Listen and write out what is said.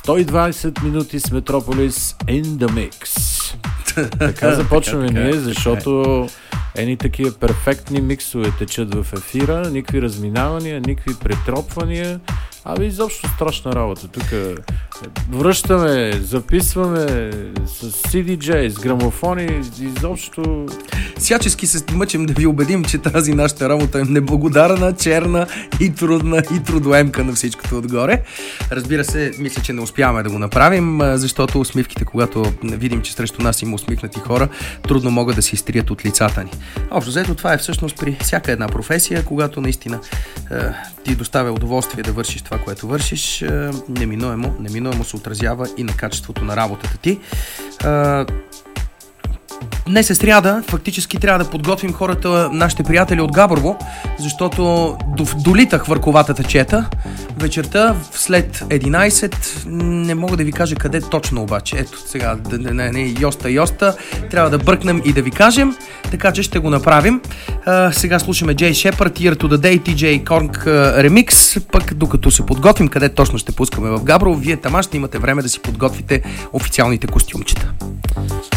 120 минути с Метрополис in the mix. Така започваме ние, защото едни такива перфектни миксове течат в ефира, никакви разминавания, никакви претропвания, изобщо страшна работа. Тук връщаме, записваме с CDJ, с грамофони, изобщо... Всячески се мъчим да ви убедим, че тази нашата работа е неблагодарна, черна и трудна и трудоемка на всичкото отгоре. Разбира се, мисля, че не успяваме да го направим, защото усмивките, когато видим, че срещу нас има усмихнати хора, трудно могат да се изтрият от лицата ни. Общо взето, това е всъщност при всяка една професия, когато наистина ти доставя удоволствие да вършиш това, което вършиш, неминуемо се отразява и на качеството на работата ти. Днес е сряда, фактически трябва да подготвим хората, нашите приятели от Габрово, защото долитах върховатата чета. Вечерта, след 11, не мога да ви кажа къде точно обаче. Ето сега, Йоста, трябва да бъркнем и да ви кажем, така че ще го направим. Сега слушаме Jay Shepard, Year to the Day, TJ Korn ремикс, пък докато се подготвим къде точно ще пускаме в Габрово, вие тама ще имате време да си подготвите официалните костюмчета.